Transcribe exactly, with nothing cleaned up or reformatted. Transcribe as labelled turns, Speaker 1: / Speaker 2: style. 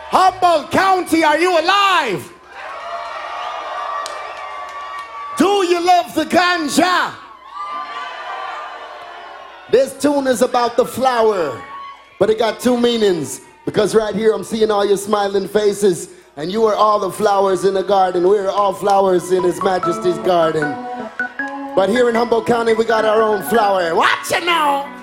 Speaker 1: Humboldt County, are you alive? Do you love the ganja? This tune is about the flower, but it got two meanings. Because right here I'm seeing all your smiling faces, and you are all the flowers in the garden. We're all flowers in His Majesty's garden. But here in Humboldt County, we got our own flower. Watch it now!